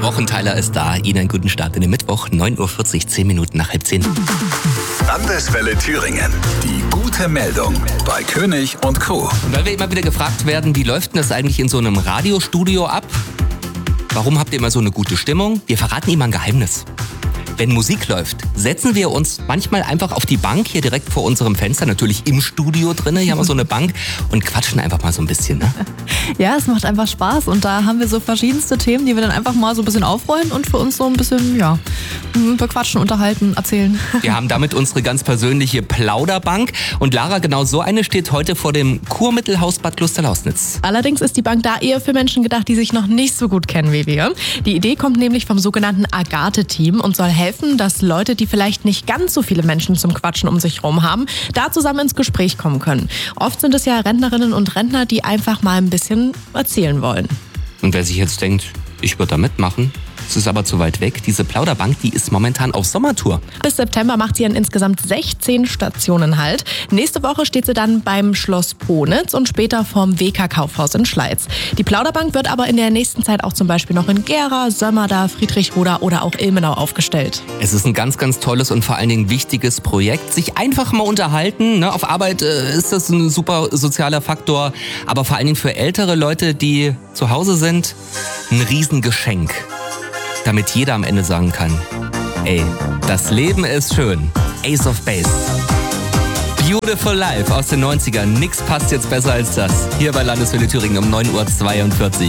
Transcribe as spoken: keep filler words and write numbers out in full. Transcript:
Wochenteiler ist da. Ihnen einen guten Start in den Mittwoch, neun Uhr vierzig, zehn Minuten nach halb zehn. Landeswelle Thüringen. Die gute Meldung bei König und Co. Und weil wir immer wieder gefragt werden, wie läuft denn das eigentlich in so einem Radiostudio ab? Warum habt ihr immer so eine gute Stimmung? Wir verraten Ihnen mal ein Geheimnis. Wenn Musik läuft, setzen wir uns manchmal einfach auf die Bank hier direkt vor unserem Fenster, natürlich im Studio drin, hier haben wir so eine Bank und quatschen einfach mal so ein bisschen, ne? Ja, es macht einfach Spaß und da haben wir so verschiedenste Themen, die wir dann einfach mal so ein bisschen aufrollen und für uns so ein bisschen, ja, bequatschen, unterhalten, erzählen. Wir haben damit unsere ganz persönliche Plauderbank und Lara, genau so eine steht heute vor dem Kurmittelhaus Bad Klosterneuburg. Allerdings ist die Bank da eher für Menschen gedacht, die sich noch nicht so gut kennen wie wir. Die Idee kommt nämlich vom sogenannten Agathe-Team und soll helfen, helfen, dass Leute, die vielleicht nicht ganz so viele Menschen zum Quatschen um sich herum haben, da zusammen ins Gespräch kommen können. Oft sind es ja Rentnerinnen und Rentner, die einfach mal ein bisschen erzählen wollen. Und wer sich jetzt denkt, ich würde da mitmachen, es ist aber zu weit weg. Diese Plauderbank, die ist momentan auf Sommertour. Bis September macht sie an insgesamt sechzehn Stationen Halt. Nächste Woche steht sie dann beim Schloss Ponitz und später vorm W K-Kaufhaus in Schleiz. Die Plauderbank wird aber in der nächsten Zeit auch zum Beispiel noch in Gera, Sömmerda, Friedrichroda oder auch Ilmenau aufgestellt. Es ist ein ganz, ganz tolles und vor allen Dingen wichtiges Projekt. Sich einfach mal unterhalten. Ne? Auf Arbeit äh, ist das ein super sozialer Faktor. Aber vor allen Dingen für ältere Leute, die zu Hause sind, ein Riesengeschenk. Damit jeder am Ende sagen kann, ey, das Leben ist schön. Ace of Base. Beautiful Life aus den neunzigern. Nix passt jetzt besser als das. Hier bei Landeswelle Thüringen um neun Uhr zweiundvierzig.